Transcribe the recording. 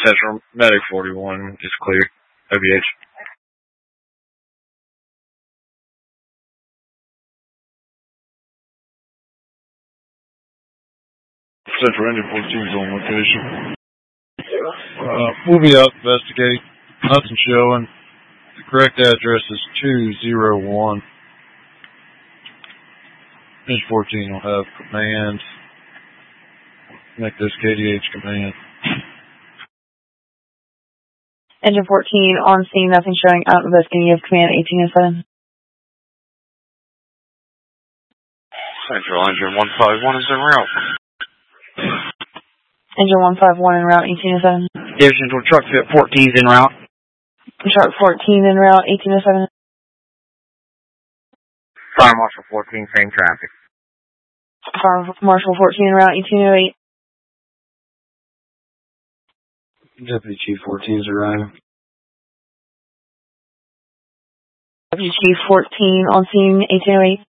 Central Medic 41 is clear. OBH. Central Engine 14 is on location. We'll be out to investigate. Nothing showing. The correct address is 201. Engine 14 will have command. Make this KDH command. Engine 14 on scene, nothing showing out investigating. You have command 1807. Central Engine 151 is en route. Engine 151 en route, 1807. Division Central Truck Fit 14 is en route. Truck 14 en route, 1807. Fire Marshal 14, same traffic. Fire Marshal 14 en route, 1808. Deputy Chief 14 is arriving. Deputy Chief 14 on scene, 1808.